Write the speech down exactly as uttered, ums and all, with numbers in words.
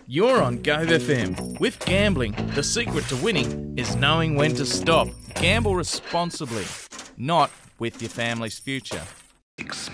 You're on Gove F M. With gambling, the secret to winning is knowing when to stop. Gamble responsibly, not with your family's future.